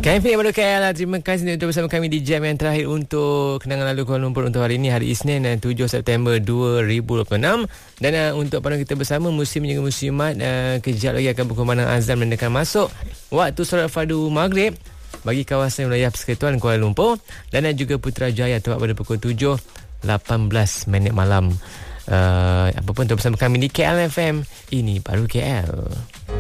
KFM baru KL. Terima kasih untuk bersama kami di jam yang terakhir untuk Kenangan Lalu Kuala Lumpur untuk hari ini, hari Isnin 7 September 2026. Dan untuk pandangan kita bersama, musim juga muslimat kejap lagi akan berkumandang azan mendekat masuk waktu solat fardu maghrib bagi kawasan wilayah Persekutuan Kuala Lumpur, dan juga Putrajaya tepat pada pukul 7.18 malam. Apa pun untuk bersama kami di KL FM. Ini baru KL.